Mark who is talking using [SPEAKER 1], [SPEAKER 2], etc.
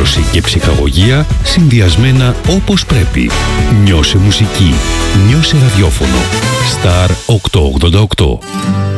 [SPEAKER 1] ενημέρωση και ψυχαγωγία συνδυασμένα όπως πρέπει. Νιώσε μουσική. Νιώσε ραδιόφωνο. Star 888.